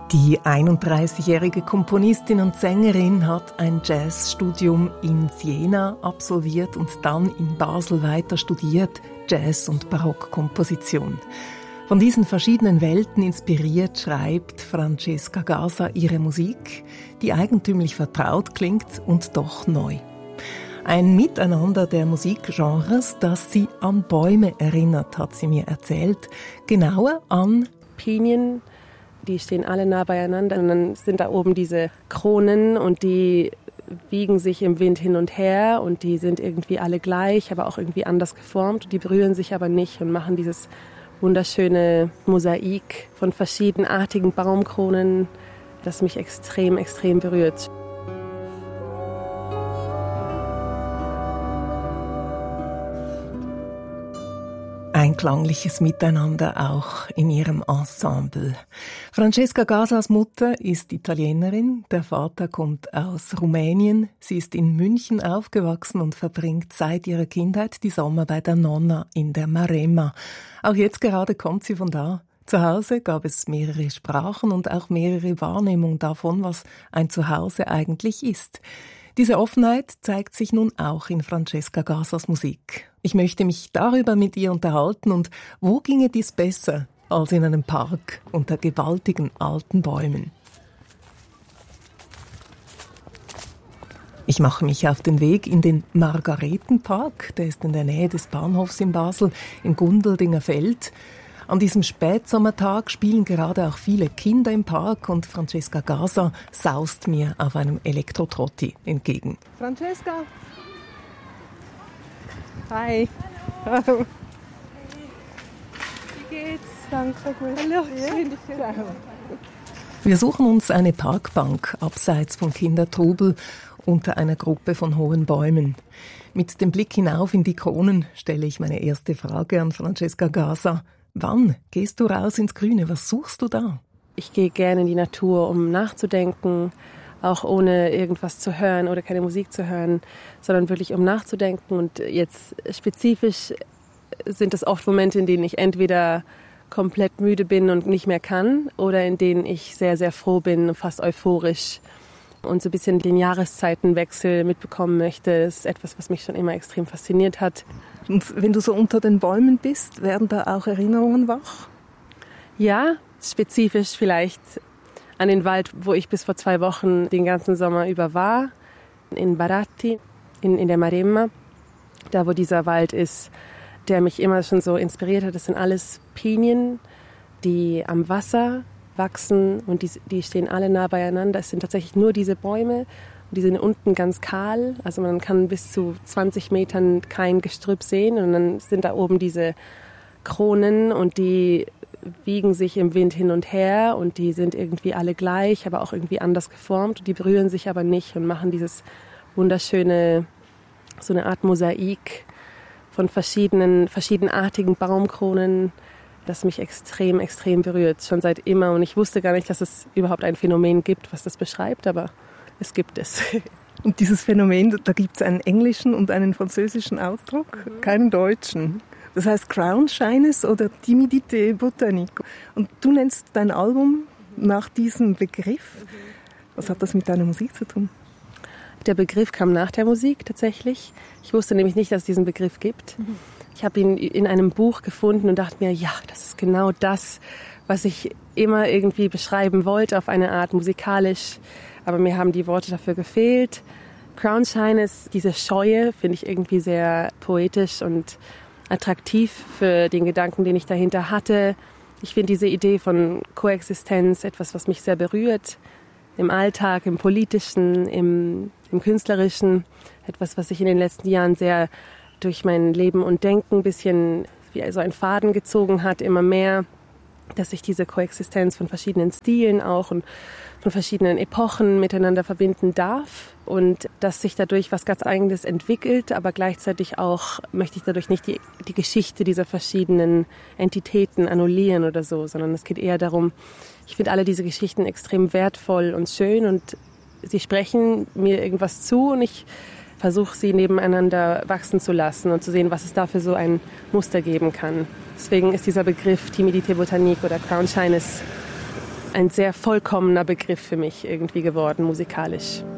Die 31-jährige Komponistin und Sängerin hat ein Jazzstudium in Siena absolviert und dann in Basel weiter studiert, Jazz- und Barockkomposition. Von diesen verschiedenen Welten inspiriert schreibt Francesca Gasa ihre Musik, die eigentümlich vertraut klingt und doch neu. Ein Miteinander der Musikgenres, das sie an Bäume erinnert, hat sie mir erzählt. Genauer an Pinien. Die stehen alle nah beieinander und dann sind da oben diese Kronen und die wiegen sich im Wind hin und her und die sind irgendwie alle gleich, aber auch irgendwie anders geformt. Die berühren sich aber nicht und machen dieses wunderschöne Mosaik von verschiedenartigen Baumkronen, das mich extrem, extrem berührt. Ein klangliches Miteinander auch in ihrem Ensemble. Francesca Gasas Mutter ist Italienerin, der Vater kommt aus Rumänien. Sie ist in München aufgewachsen und verbringt seit ihrer Kindheit die Sommer bei der Nonna in der Maremma. Auch jetzt gerade kommt sie von da. Zu Hause gab es mehrere Sprachen und auch mehrere Wahrnehmungen davon, was ein Zuhause eigentlich ist. Diese Offenheit zeigt sich nun auch in Francesca Gasas Musik. Ich möchte mich darüber mit ihr unterhalten und wo ginge dies besser als in einem Park unter gewaltigen alten Bäumen. Ich mache mich auf den Weg in den Margaretenpark, der ist in der Nähe des Bahnhofs in Basel, im Gundeldinger Feld. An diesem Spätsommertag spielen gerade auch viele Kinder im Park und Francesca Gasa saust mir auf einem Elektrotrotti entgegen. Francesca! Hi! Hallo! Wie geht's? Danke, gut. Hallo, schön, dich zu sehen. Wir suchen uns eine Parkbank abseits vom Kindertrubel unter einer Gruppe von hohen Bäumen. Mit dem Blick hinauf in die Kronen stelle ich meine erste Frage an Francesca Gasa. Wann gehst du raus ins Grüne? Was suchst du da? Ich gehe gerne in die Natur, um nachzudenken, auch ohne irgendwas zu hören oder keine Musik zu hören, sondern wirklich um nachzudenken. Und jetzt spezifisch sind es oft Momente, in denen ich entweder komplett müde bin und nicht mehr kann oder in denen ich sehr, sehr froh bin, fast euphorisch und so ein bisschen den Jahreszeitenwechsel mitbekommen möchte. Das ist etwas, was mich schon immer extrem fasziniert hat. Und wenn du so unter den Bäumen bist, werden da auch Erinnerungen wach? Ja, spezifisch vielleicht an den Wald, wo ich bis vor 2 Wochen den ganzen Sommer über war, in Baratti, in der Maremma, da wo dieser Wald ist, der mich immer schon so inspiriert hat. Das sind alles Pinien, die am Wasser wachsen und die stehen alle nah beieinander. Es sind tatsächlich nur diese Bäume. Die sind unten ganz kahl, also man kann bis zu 20 Metern kein Gestrüpp sehen und dann sind da oben diese Kronen und die wiegen sich im Wind hin und her und die sind irgendwie alle gleich, aber auch irgendwie anders geformt. Die berühren sich aber nicht und machen dieses wunderschöne, so eine Art Mosaik von verschiedenartigen Baumkronen, das mich extrem, extrem berührt, schon seit immer. Und ich wusste gar nicht, dass es überhaupt ein Phänomen gibt, was das beschreibt, aber es gibt es. Und dieses Phänomen, da gibt es einen englischen und einen französischen Ausdruck, keinen deutschen. Das heißt Crown Shyness oder Timidité Botanique. Und du nennst dein Album nach diesem Begriff. Was hat das mit deiner Musik zu tun? Der Begriff kam nach der Musik tatsächlich. Ich wusste nämlich nicht, dass es diesen Begriff gibt. Ich habe ihn in einem Buch gefunden und dachte mir, ja, das ist genau das, was ich immer irgendwie beschreiben wollte, auf eine Art musikalisch. Aber mir haben die Worte dafür gefehlt. Crown Shyness, diese Scheue, finde ich irgendwie sehr poetisch und attraktiv für den Gedanken, den ich dahinter hatte. Ich finde diese Idee von Koexistenz etwas, was mich sehr berührt. Im Alltag, im Politischen, im Künstlerischen. Etwas, was sich in den letzten Jahren sehr durch mein Leben und Denken ein bisschen wie so ein Faden gezogen hat, immer mehr. Dass sich diese Koexistenz von verschiedenen Stilen auch und von verschiedenen Epochen miteinander verbinden darf und dass sich dadurch was ganz Eigenes entwickelt, aber gleichzeitig auch möchte ich dadurch nicht die Geschichte dieser verschiedenen Entitäten annullieren oder so, sondern es geht eher darum, ich finde alle diese Geschichten extrem wertvoll und schön und sie sprechen mir irgendwas zu und ich versuche sie nebeneinander wachsen zu lassen und zu sehen, was es da für so ein Muster geben kann. Deswegen ist dieser Begriff Timidité Botanique oder Crown Shyness ein sehr vollkommener Begriff für mich irgendwie geworden, musikalisch.